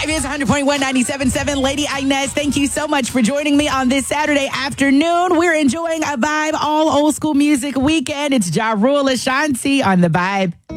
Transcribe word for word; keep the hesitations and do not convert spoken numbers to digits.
Vibe is one hundred point one, ninety-seven point seven. Lady Inez, thank you so much for joining me on this Saturday afternoon. We're enjoying a Vibe all old school music weekend. It's Ja Rule Ashanti on the Vibe.